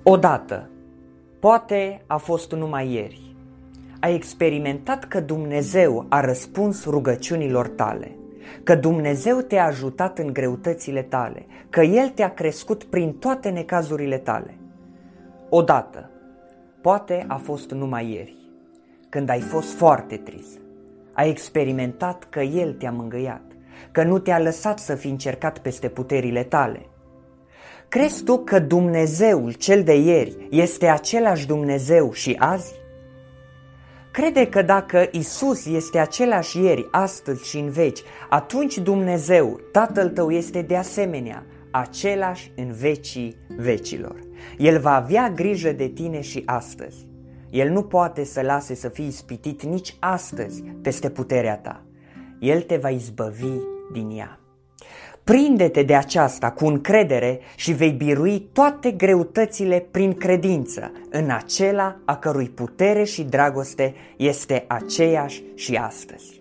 Odată, poate a fost numai ieri, ai experimentat că Dumnezeu a răspuns rugăciunilor tale, că Dumnezeu te-a ajutat în greutățile tale, că El te-a crescut prin toate necazurile tale. Odată, poate a fost numai ieri, când ai fost foarte trist, ai experimentat că El te-a mângâiat, că nu te-a lăsat să fii încercat peste puterile tale. Crezi tu că Dumnezeul cel de ieri este același Dumnezeu și azi? Crede că dacă Isus este același ieri, astăzi și în veci, atunci Dumnezeu, Tatăl tău, este de asemenea același în vecii vecilor. El va avea grijă de tine și astăzi. El nu poate să lase să fii ispitit nici astăzi peste puterea ta. El te va izbăvi din ea. Prinde-te de aceasta cu încredere și vei birui toate greutățile prin credință în acela a cărui putere și dragoste este aceeași și astăzi.